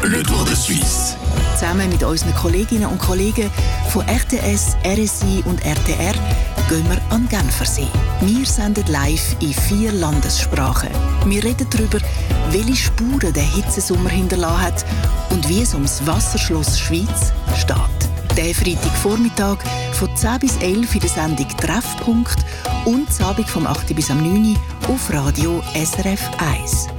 Le Tour de Suisse. Zusammen mit unseren Kolleginnen und Kollegen von RTS, RSI und RTR gehen wir an den Genfersee. Wir senden live in 4 Landessprachen. Wir reden darüber, welche Spuren der Hitzesommer hinterlassen hat und wie es ums Wasserschloss Schweiz steht. Der Freitagvormittag von 10 bis 11 in der Sendung «Treffpunkt» und das Abend vom 8 bis am 9 auf Radio SRF 1.